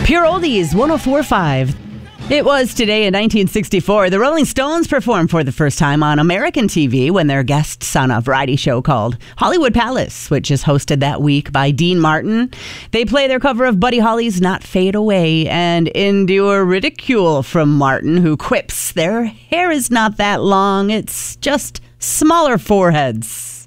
Pure Oldies, 104.5. It was today in 1964. The Rolling Stones performed for the first time on American TV when they're guests on a variety show called Hollywood Palace, which is hosted that week by Dean Martin. They play their cover of Buddy Holly's Not Fade Away and endure ridicule from Martin, who quips their hair is not that long, it's just smaller foreheads.